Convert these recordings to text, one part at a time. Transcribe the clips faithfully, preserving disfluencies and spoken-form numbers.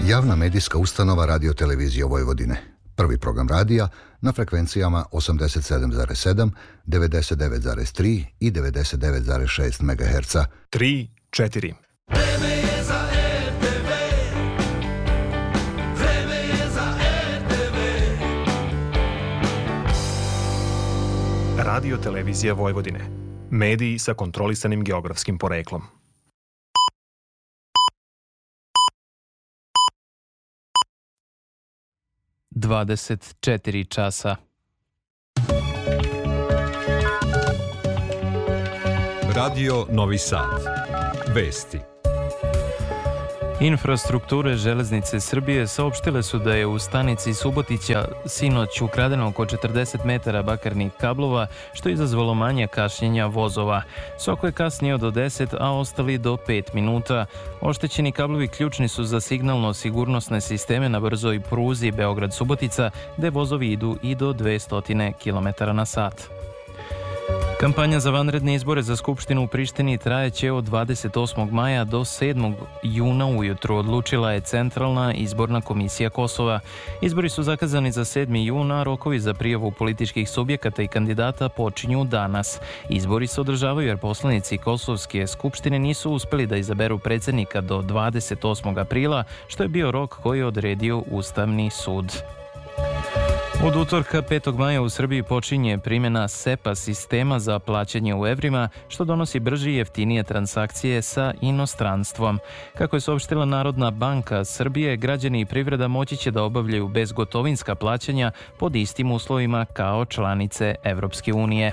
Javna medijska ustanova Radio Televizije Vojvodine. Prvi program radija na frekvencijama osamdeset sedam zarez sedam, devedeset devet zarez tri i devedeset devet zarez šest megaherca. tri, četiri. Vreme je za er te ve. Vreme je za er te ve. Radio Televizija Vojvodine. Mediji sa kontrolisanim geografskim poreklom. dvadeset četiri časa. Radio Novi Sad. Vesti. Infrastrukture Železnice Srbije saopštile su da je u stanici Subotića sinoć ukradeno oko četrdeset metara bakarnih kablova, što je izazvalo manje kašnjenja vozova. Soko je kasnio do deset, a ostali do pet minuta. Oštećeni kablovi ključni su za signalno-sigurnosne sisteme na brzoj pruzi Beograd-Subotica, gde vozovi idu i do dvesta kilometara na sat. Kampanja za vanredne izbore za Skupštinu u Prištini trajeće od dvadeset osmog maja do sedmog juna ujutru, odlučila je Centralna izborna komisija Kosova. Izbori su zakazani za sedmi jun, a rokovi za prijavu političkih subjekata i kandidata počinju danas. Izbori se održavaju jer poslanici Kosovske skupštine nisu uspeli da izaberu predsjednika do dvadeset osmog aprila, što je bio rok koji je odredio Ustavni sud. Od utorka petog maja u Srbiji počinje primjena SEPA sistema za plaćanje u evrima, što donosi brže i jeftinije transakcije sa inostranstvom. Kako je saopštila Narodna banka Srbije, građani i privreda moći će da obavljaju bezgotovinska plaćanja pod istim uslovima kao članice Evropske unije.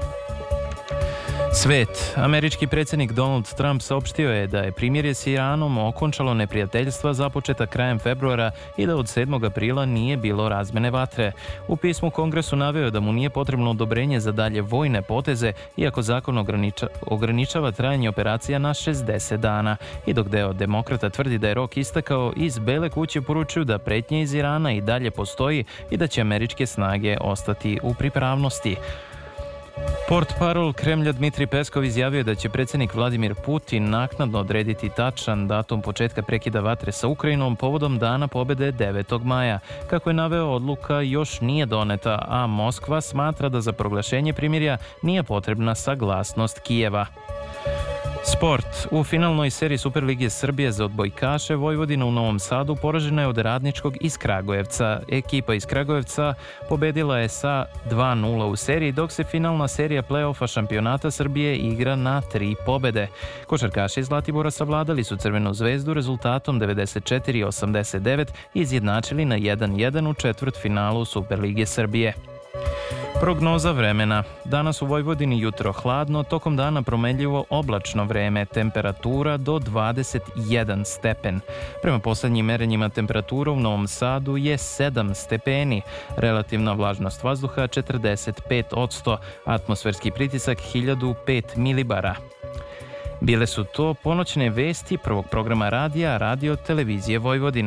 Svet. Američki predsjednik Donald Trump saopštio je da je primirje s Iranom okončalo neprijateljstva započeta krajem februara i da od sedmog aprila nije bilo razmene vatre. U pismu Kongresu naveo da mu nije potrebno odobrenje za dalje vojne poteze, iako zakon ograniča, ograničava trajanje operacija na šezdeset dana. I dok deo demokrata tvrdi da je rok istakao, iz Bele kuće poručuju da pretnje iz Irana i dalje postoji i da će američke snage ostati u pripravnosti. Portparol Kremlja Dmitrij Peskov izjavio da će predsjednik Vladimir Putin naknadno odrediti tačan datum početka prekida vatre sa Ukrajinom povodom Dana pobjede devetog maja. Kako je naveo, odluka još nije doneta, a Moskva smatra da za proglašenje primirja nije potrebna saglasnost Kijeva. Sport. U finalnoj seriji Superlige Srbije za odbojkaše Vojvodina u Novom Sadu poražena je od Radničkog iz Kragujevca. Ekipa iz Kragujevca pobedila je sa dva nula u seriji, dok se finalna serija play-offa šampionata Srbije igra na tri pobede. Košarkaši iz Zlatibora savladali su Crvenu zvezdu rezultatom devedeset četiri osamdeset devet i izjednačili na jedan jedan u četvrtfinalu Superlige Srbije. Prognoza vremena. Danas u Vojvodini jutro hladno, tokom dana promenljivo oblačno vreme, temperatura do dvadeset jedan stepen. Prema posljednjim merenjima temperatura u Novom Sadu je sedam stepeni, relativna vlažnost vazduha četrdeset pet posto, atmosferski pritisak hiljadu pet milibara. Bile su to ponoćne vesti prvog programa radija Radio Televizije Vojvodine.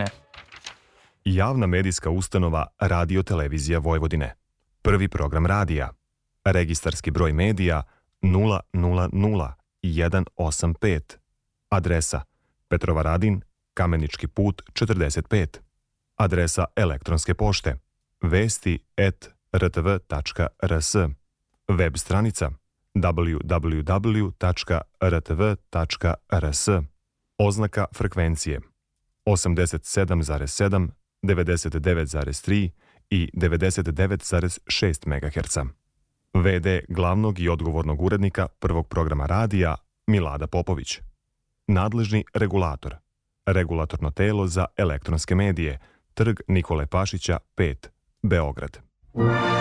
Javna medijska ustanova Radio Televizija Vojvodine. Prvi program radija. Registarski broj medija nula nula nula jedan osam pet. Adresa Petrova Radin, Kamenički put četrdeset pet. Adresa elektronske pošte vesti at r t v tačka r s. Web stranica w w w tačka r t v tačka r s. Oznaka frekvencije osamdeset sedam zarez sedam, devedeset devet zarez tri i devedeset devet zarez šest megaherca. ve de glavnog i odgovornog urednika prvog programa radija Milada Popović. Nadležni regulator. Regulatorno telo za elektronske medije. Trg Nikole Pašića pet, Beograd.